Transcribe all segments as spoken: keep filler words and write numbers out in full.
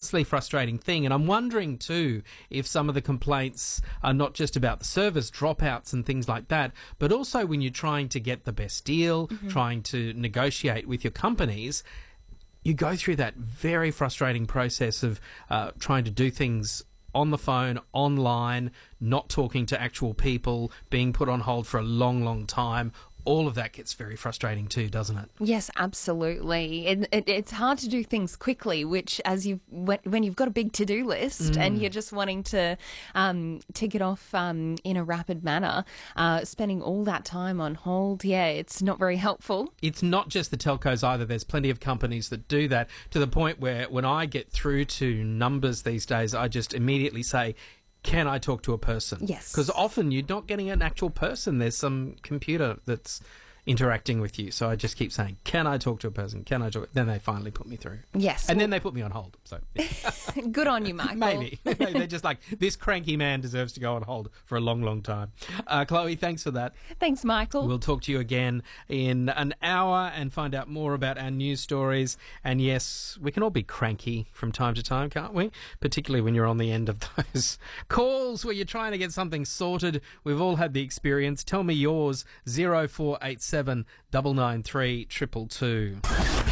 immensely frustrating thing. And I'm wondering too if some of the complaints are not just about the service dropouts and things like that, but also when you're trying to get the best deal, mm-hmm. trying to negotiate with your companies, you go through that very frustrating process of uh, trying to do things on the phone, online, not talking to actual people, being put on hold for a long, long time. All of that gets very frustrating too, doesn't it? Yes, absolutely. It, it, it's hard to do things quickly, which as you've when, when you've got a big to-do list mm. and you're just wanting to um, tick it off um, in a rapid manner, uh, spending all that time on hold, yeah, it's not very helpful. It's not just the telcos either. There's plenty of companies that do that, to the point where when I get through to numbers these days, I just immediately say, can I talk to a person? Yes. Because often you're not getting an actual person. There's some computer that's interacting with you. So I just keep saying, can I talk to a person? Can I talk? Then they finally put me through. Yes. And well, then they put me on hold. So yeah. Good on you, Michael. Maybe. They're just like, this cranky man deserves to go on hold for a long, long time. Uh, Chloe, thanks for that. Thanks, Michael. We'll talk to you again in an hour and find out more about our news stories. And yes, we can all be cranky from time to time, can't we? Particularly when you're on the end of those calls where you're trying to get something sorted. We've all had the experience. Tell me yours. zero four eight seven nine nine three two two two.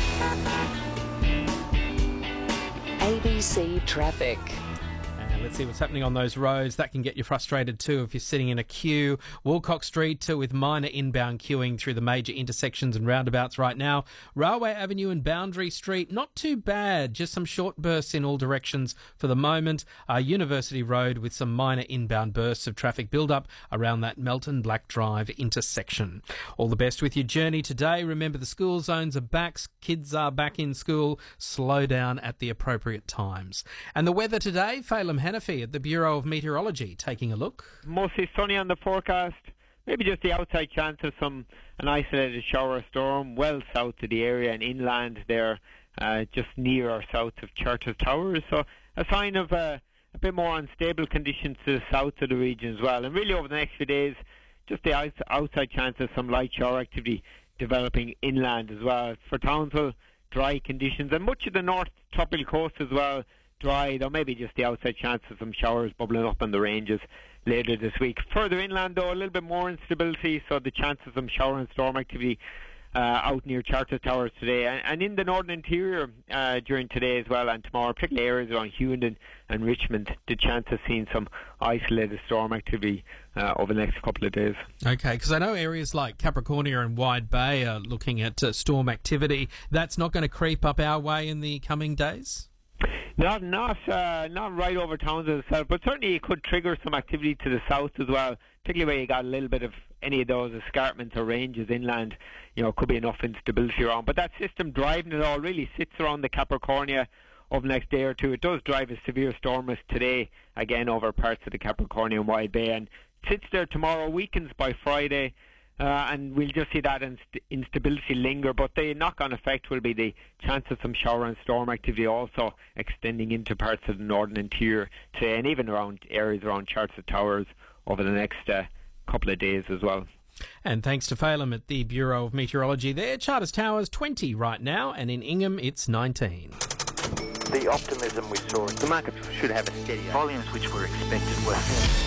A B C Traffic. And let's see what's happening on those roads. That can get you frustrated too if you're sitting in a queue. Woolcock Street uh, with minor inbound queuing through the major intersections and roundabouts right now. Railway Avenue and Boundary Street, not too bad. Just some short bursts in all directions for the moment. Uh, University Road with some minor inbound bursts of traffic build-up around that Melton Black Drive intersection. All the best with your journey today. Remember, the school zones are back. Kids are back in school. Slow down at the appropriate times. And the weather today, Phelim Hanafi at the Bureau of Meteorology taking a look. Mostly sunny on the forecast. Maybe just the outside chance of some an isolated shower or storm well south of the area and inland there, uh, just near or south of Churches Towers. So a sign of uh, a bit more unstable conditions to the south of the region as well. And really over the next few days, just the outs- outside chance of some light shower activity developing inland as well. For Townsville, dry conditions, and much of the north tropical coast as well. Dry, though maybe just the outside chance of some showers bubbling up in the ranges later this week. Further inland, though, a little bit more instability, so the chance of some shower and storm activity uh, out near Charter Towers today. And, and in the northern interior uh, during today as well and tomorrow, particularly areas around Hughenden and Richmond, the chance of seeing some isolated storm activity uh, over the next couple of days. Okay, because I know areas like Capricornia and Wide Bay are looking at uh, storm activity. That's not going to creep up our way in the coming days? Not not uh, not right over Townsville itself, but certainly it could trigger some activity to the south as well, particularly where you got a little bit of any of those escarpments or ranges inland. You know, could be enough instability around. But that system driving it all really sits around the Capricornia over the next day or two. It does drive a severe storm risk today, again over parts of the Capricornia and Wide Bay, and sits there tomorrow, weakens by Friday. Uh, and we'll just see that inst- instability linger, but the knock-on effect will be the chance of some shower and storm activity also extending into parts of the northern interior today, and even around areas around Charter Towers over the next uh, couple of days as well. And thanks to Phelim at the Bureau of Meteorology there. Charters Towers twenty right now, and in Ingham it's nineteen. The optimism we saw, the market should have a steady volumes which were expected were.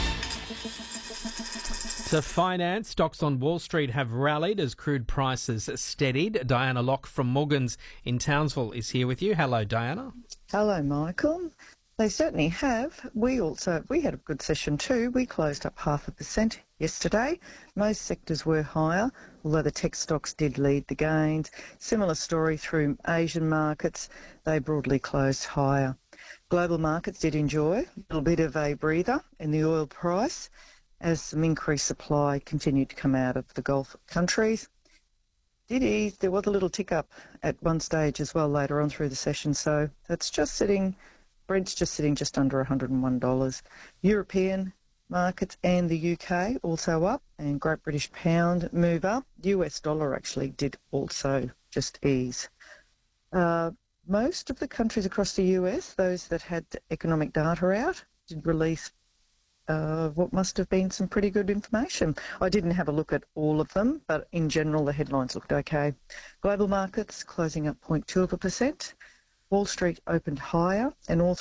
To finance, stocks on Wall Street have rallied as crude prices steadied. Diana Locke from Morgans in Townsville is here with you. Hello, Diana. Hello, Michael. They certainly have. We also we had a good session too. We closed up half a percent yesterday. Most sectors were higher, although the tech stocks did lead the gains. Similar story through Asian markets. They broadly closed higher. Global markets did enjoy a little bit of a breather in the oil price, as some increased supply continued to come out of the Gulf countries. Did ease, there was a little tick up at one stage as well later on through the session, so that's just sitting, Brent's just sitting just under one hundred and one dollars. European markets and the U K also up, and Great British Pound move up. U S dollar actually did also just ease. Uh, most of the countries across the U S, those that had economic data out, did release Uh, what must have been some pretty good information. I didn't have a look at all of them, but in general the headlines looked okay. Global markets closing up zero point two of a percent. Wall Street opened higher, and all